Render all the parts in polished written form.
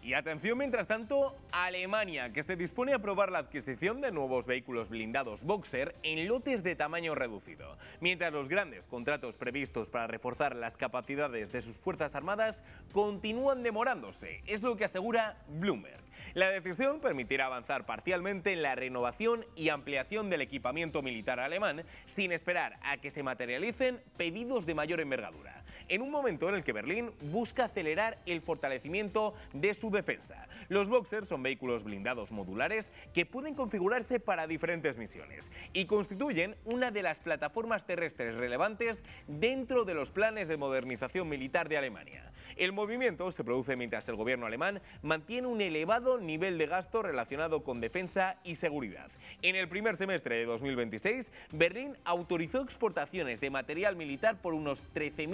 Y atención, mientras tanto, Alemania, que se dispone a aprobar la adquisición de nuevos vehículos blindados Boxer en lotes de tamaño reducido, mientras los grandes contratos previstos para reforzar las capacidades de sus fuerzas armadas continúan demorándose, es lo que asegura Bloomberg. La decisión permitirá avanzar parcialmente en la renovación y ampliación del equipamiento militar alemán, sin esperar a que se materialicen pedidos de mayor envergadura, en un momento en el que Berlín busca acelerar el fortalecimiento de su defensa. Los Boxer son vehículos blindados modulares que pueden configurarse para diferentes misiones y constituyen una de las plataformas terrestres relevantes dentro de los planes de modernización militar de Alemania. El movimiento se produce mientras el gobierno alemán mantiene un elevado nivel de gasto relacionado con defensa y seguridad. En el primer semestre de 2026, Berlín autorizó exportaciones de material militar por unos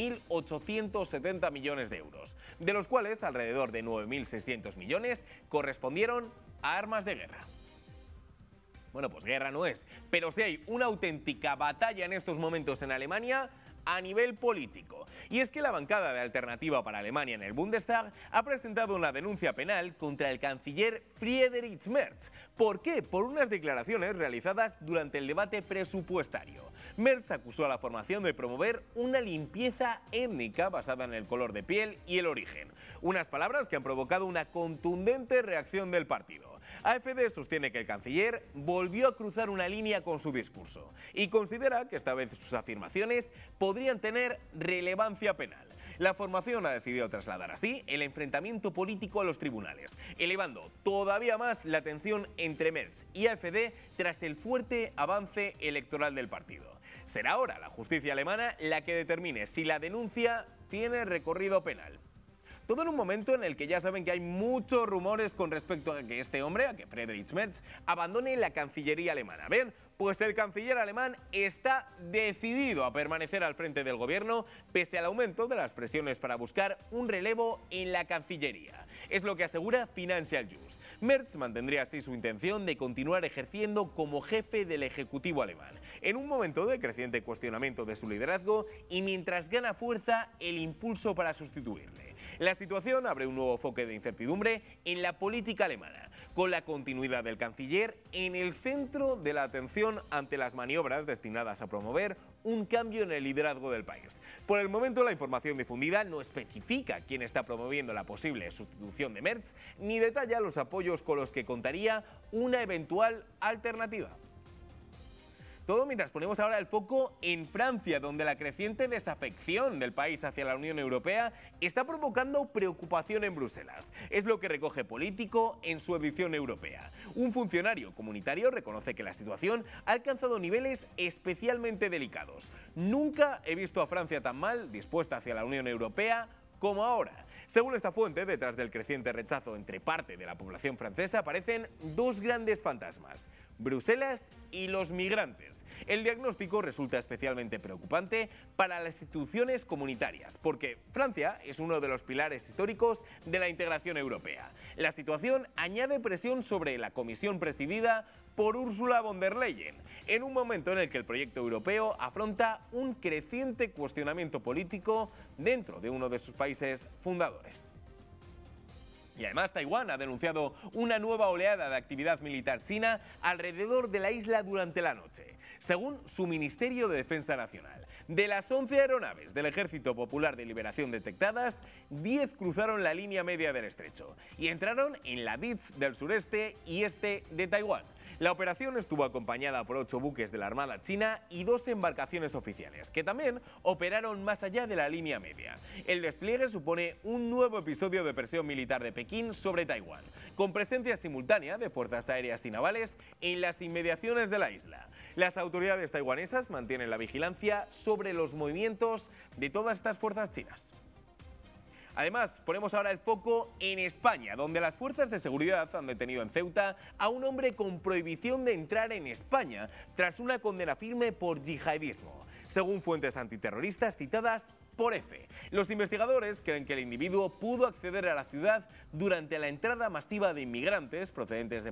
13.870 millones de euros, de los cuales alrededor de 9.600 millones correspondieron a armas de guerra. Bueno, pues guerra no es, pero sí hay una auténtica batalla en estos momentos en Alemania a nivel político. Y es que la bancada de Alternativa para Alemania en el Bundestag ha presentado una denuncia penal contra el canciller Friedrich Merz. ¿Por qué? Por unas declaraciones realizadas durante el debate presupuestario. Merz acusó a la formación de promover una limpieza étnica basada en el color de piel y el origen. Unas palabras que han provocado una contundente reacción del partido. AfD sostiene que el canciller volvió a cruzar una línea con su discurso y considera que esta vez sus afirmaciones podrían tener relevancia penal. La formación ha decidido trasladar así el enfrentamiento político a los tribunales, elevando todavía más la tensión entre Merz y AfD tras el fuerte avance electoral del partido. Será ahora la justicia alemana la que determine si la denuncia tiene recorrido penal. Todo en un momento en el que ya saben que hay muchos rumores con respecto a que este hombre, a que Friedrich Merz, abandone la Cancillería alemana. ¿Ven? Pues el canciller alemán está decidido a permanecer al frente del gobierno pese al aumento de las presiones para buscar un relevo en la Cancillería. Es lo que asegura Financial News. Merz mantendría así su intención de continuar ejerciendo como jefe del Ejecutivo alemán, en un momento de creciente cuestionamiento de su liderazgo y mientras gana fuerza el impulso para sustituirle. La situación abre un nuevo foco de incertidumbre en la política alemana, con la continuidad del canciller en el centro de la atención ante las maniobras destinadas a promover un cambio en el liderazgo del país. Por el momento, la información difundida no especifica quién está promoviendo la posible sustitución de Merz, ni detalla los apoyos con los que contaría una eventual alternativa. Todo mientras ponemos ahora el foco en Francia, donde la creciente desafección del país hacia la Unión Europea está provocando preocupación en Bruselas. Es lo que recoge Político en su edición europea. Un funcionario comunitario reconoce que la situación ha alcanzado niveles especialmente delicados. Nunca he visto a Francia tan mal dispuesta hacia la Unión Europea como ahora. Según esta fuente, detrás del creciente rechazo entre parte de la población francesa aparecen dos grandes fantasmas: Bruselas y los migrantes. El diagnóstico resulta especialmente preocupante para las instituciones comunitarias, porque Francia es uno de los pilares históricos de la integración europea. La situación añade presión sobre la Comisión presidida por Ursula von der Leyen, en un momento en el que el proyecto europeo afronta un creciente cuestionamiento político dentro de uno de sus países fundadores. Y además Taiwán ha denunciado una nueva oleada de actividad militar china alrededor de la isla durante la noche. Según su Ministerio de Defensa Nacional, de las 11 aeronaves del Ejército Popular de Liberación detectadas, 10 cruzaron la línea media del estrecho y entraron en la DICH del sureste y este de Taiwán. La operación estuvo acompañada por 8 buques de la Armada China y 2 embarcaciones oficiales, que también operaron más allá de la línea media. El despliegue supone un nuevo episodio de presión militar de Pekín sobre Taiwán, con presencia simultánea de fuerzas aéreas y navales en las inmediaciones de la isla. Las autoridades taiwanesas mantienen la vigilancia sobre los movimientos de todas estas fuerzas chinas. Además, ponemos ahora el foco en España, donde las fuerzas de seguridad han detenido en Ceuta a un hombre con prohibición de entrar en España tras una condena firme por yihadismo, según fuentes antiterroristas citadas por EFE. Los investigadores creen que el individuo pudo acceder a la ciudad durante la entrada masiva de inmigrantes procedentes de